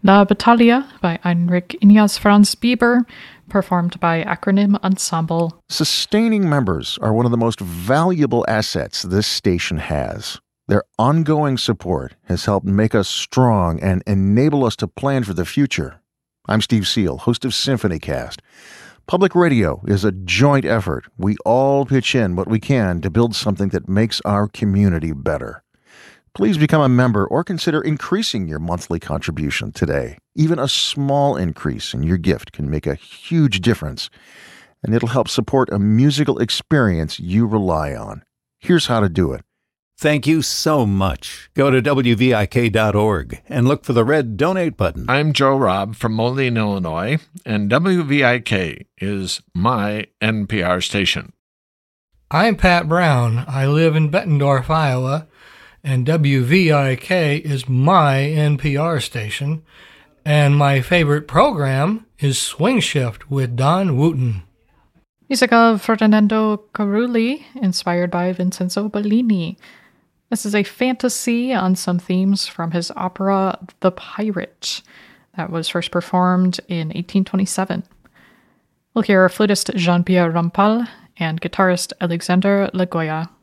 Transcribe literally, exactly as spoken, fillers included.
La Battaglia by Heinrich Ignaz Franz Bieber, performed by Acronym Ensemble. Sustaining members are one of the most valuable assets this station has. Their ongoing support has helped make us strong and enable us to plan for the future. I'm Steve Seal, host of SymphonyCast. Public radio is a joint effort. We all pitch in what we can to build something that makes our community better. Please become a member or consider increasing your monthly contribution today. Even a small increase in your gift can make a huge difference, and it'll help support a musical experience you rely on. Here's how to do it. Thank you so much. Go to W V I K dot org and look for the red donate button. I'm Joe Robb from Moline, Illinois, and W V I K is my N P R station. I'm Pat Brown. I live in Bettendorf, Iowa, and W V I K is my N P R station, and my favorite program is Swing Shift with Don Wooten. Music of Ferdinando Carulli, inspired by Vincenzo Bellini. This is a fantasy on some themes from his opera The Pirate that was first performed in eighteen twenty-seven. We'll hear flutist Jean-Pierre Rampal and guitarist Alexander Lagoya.